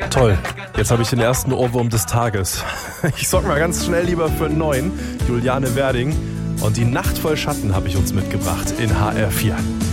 Toll, jetzt habe ich den ersten Ohrwurm des Tages. Ich sorge mal ganz schnell lieber für einen neuen. Juliane Werding und die Nacht voll Schatten habe ich uns mitgebracht in HR4.